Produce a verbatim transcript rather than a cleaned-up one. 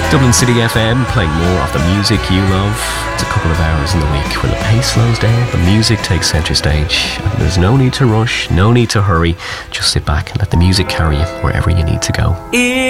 Dublin City F M, playing more of the music you love. It's a couple of hours in the week where the pace slows down, the music takes centre stage, and there's no need to rush, no need to hurry. Just sit back and let the music carry you wherever you need to go.